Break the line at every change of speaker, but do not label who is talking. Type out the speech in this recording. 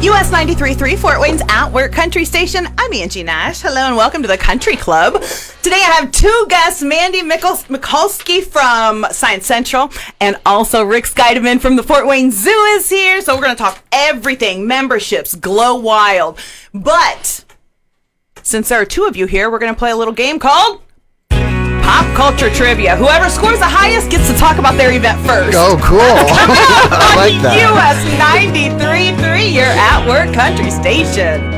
US 93.3 Fort Wayne's At Work Country Station. I'm Angie Nash. Hello and welcome to the Country Club. Today I have two guests, Mandy Mikulski from Science Central and also Rick Scheidemann from the Fort Wayne Zoo is here. So we're going to talk everything, memberships, Glow Wild. But since there are two of you here, we're going to play a little game called Pop Culture Trivia. Whoever scores the highest gets to talk about their event first.
Oh, cool. I like that.
US 93.3, your At Work Country Station.